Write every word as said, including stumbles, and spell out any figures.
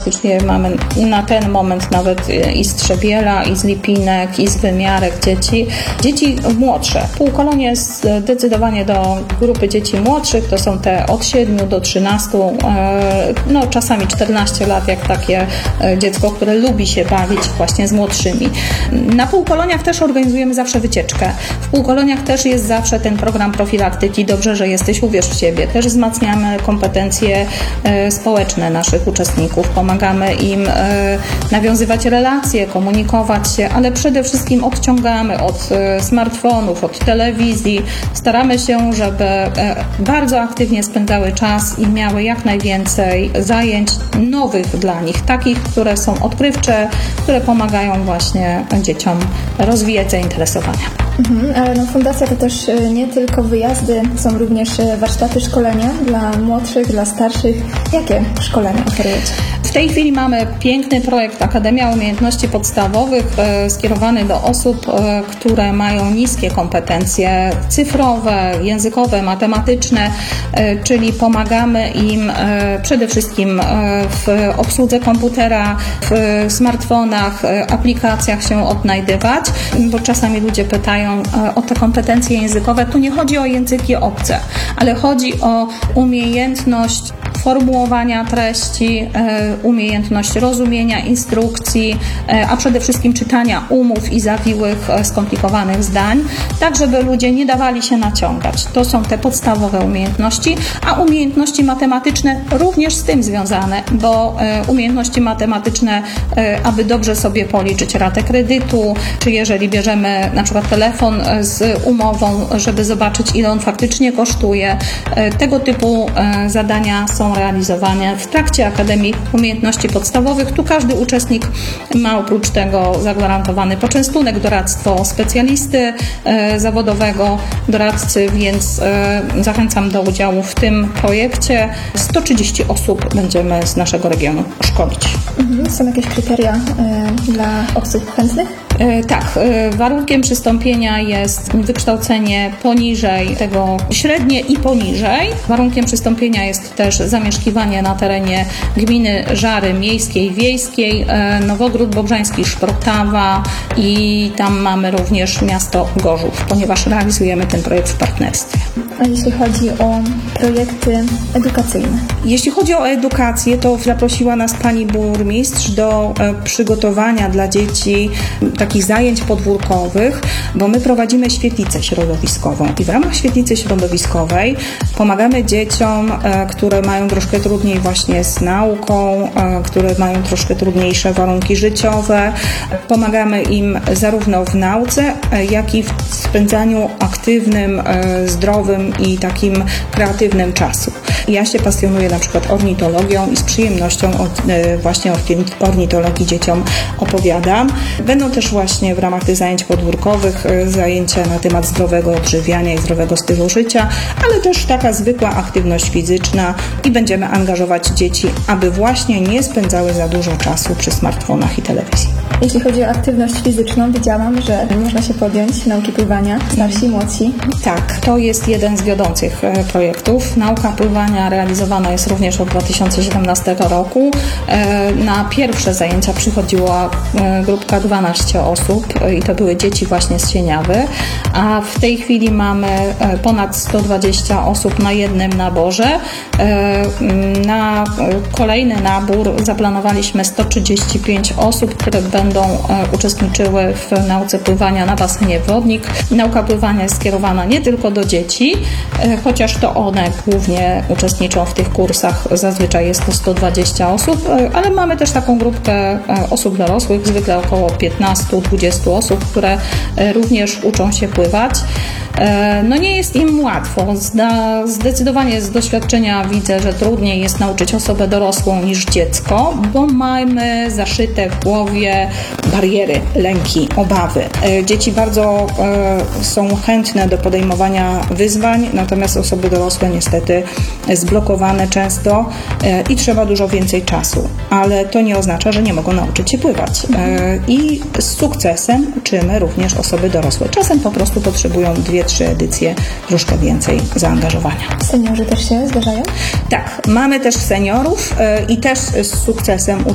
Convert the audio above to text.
praktycznie mamy na ten moment nawet i z Trzebiela, i z Lipinek, i z Wymiarek dzieci. Dzieci młodsze. Półkolonie zdecydowanie do grupy dzieci młodszych, to są te od siedmiu do trzynastu, no czasami czternaście lat, jak takie dziecko, które lubi się bawić właśnie z młodszymi. Na półkoloniach też organizujemy zawsze wycieczkę. W półkoloniach też jest zawsze ten program profilaktyki. Dobrze, że jesteś, uwierz w siebie. Też wzmacniamy kompetencje społeczne naszych uczestników. Pomagamy im nawiązywać relacje, komunikować się, ale przede wszystkim odciągamy od smartfonów, od telewizji. Staramy się, żeby bardzo aktywnie spędzały czas i miały jak najwięcej zajęć nowych dla nich, takich, które są odkrywcze, które pomagają właśnie dzieciom rozwijać zainteresowania. Mhm, ale no, fundacja to też nie tylko wyjazdy, są również warsztaty, szkolenia dla młodszych, dla starszych. Jakie szkolenia oferujecie? W tej chwili mamy piękny projekt Akademia Umiejętności Podstawowych e, skierowany do osób, e, które mają niskie kompetencje cyfrowe, językowe, matematyczne, e, czyli pomagamy im e, przede wszystkim e, w obsłudze komputera, w smartfonach, e, aplikacjach się odnajdywać, bo czasami ludzie pytają e, o te kompetencje językowe. Tu nie chodzi o języki obce, ale chodzi o umiejętność formułowania treści, umiejętność rozumienia instrukcji, a przede wszystkim czytania umów i zawiłych, skomplikowanych zdań, tak żeby ludzie nie dawali się naciągać. To są te podstawowe umiejętności, a umiejętności matematyczne również z tym związane, bo umiejętności matematyczne, aby dobrze sobie policzyć ratę kredytu, czy jeżeli bierzemy na przykład telefon z umową, żeby zobaczyć, ile on faktycznie kosztuje. Tego typu zadania są realizowane w trakcie Akademii Umiejętności Podstawowych. Tu każdy uczestnik ma oprócz tego zagwarantowany poczęstunek, doradztwo specjalisty e, zawodowego, doradcy, więc e, zachęcam do udziału w tym projekcie. sto trzydzieści osób będziemy z naszego regionu szkolić. Mhm. Są jakieś kryteria e, dla osób chętnych? E, tak, e, warunkiem przystąpienia jest wykształcenie poniżej tego, średnie i poniżej. Warunkiem przystąpienia jest też zamieszkiwanie na terenie gminy Żary Miejskiej, Wiejskiej, e, Nowogród Bobrzański, Szprotawa i tam mamy również miasto Gorzów, ponieważ realizujemy ten projekt w partnerstwie. A jeśli chodzi o projekty edukacyjne? Jeśli chodzi o edukację, to zaprosiła nas pani burmistrz do e, przygotowania dla dzieci takich zajęć podwórkowych, bo my prowadzimy świetlicę środowiskową i w ramach świetlicy środowiskowej pomagamy dzieciom, e, które mają troszkę trudniej właśnie z nauką, e, które mają troszkę trudniejsze warunki życiowe. Pomagamy im zarówno w nauce, e, jak i w spędzaniu aktywnym, e, zdrowym i takim kreatywnym czasu. Ja się pasjonuję na przykład ornitologią i z przyjemnością od, właśnie o ornitologii dzieciom opowiadam. Będą też właśnie w ramach tych zajęć podwórkowych zajęcia na temat zdrowego odżywiania i zdrowego stylu życia, ale też taka zwykła aktywność fizyczna i będziemy angażować dzieci, aby właśnie nie spędzały za dużo czasu przy smartfonach i telewizji. Jeśli chodzi o aktywność fizyczną, widziałam, że można się podjąć nauki pływania, starsi i młodsi. Tak, to jest jeden z wiodących projektów. Nauka pływania realizowana jest również od dwa tysiące siedemnastego roku. Na pierwsze zajęcia przychodziła grupka dwanaście osób i to były dzieci właśnie z Sieniawy, a w tej chwili mamy ponad sto dwadzieścia osób na jednym naborze. Na kolejny nabór zaplanowaliśmy sto trzydzieści pięć osób, które będą uczestniczyły w nauce pływania na basenie Wodnik. Nauka pływania jest skierowana nie tylko do dzieci, chociaż to one głównie uczestniczą w tych kursach. Zazwyczaj jest to sto dwadzieścia osób, ale mamy też taką grupkę osób dorosłych, zwykle około piętnaście do dwudziestu osób, które również uczą się pływać. No nie jest im łatwo. Zdecydowanie z doświadczenia widzę, że trudniej jest nauczyć osobę dorosłą niż dziecko, bo mamy zaszyte w głowie bariery, lęki, obawy. Dzieci bardzo są chętne do podejmowania wyzwań, natomiast osoby dorosłe niestety zblokowane często i trzeba dużo więcej czasu, ale to nie oznacza, że nie mogą nauczyć się pływać. I z sukcesem uczymy również osoby dorosłe. Czasem po prostu potrzebują dwie, trzy edycje, troszkę więcej zaangażowania. Seniorzy też się zdarzają? Tak, mamy też seniorów i też z sukcesem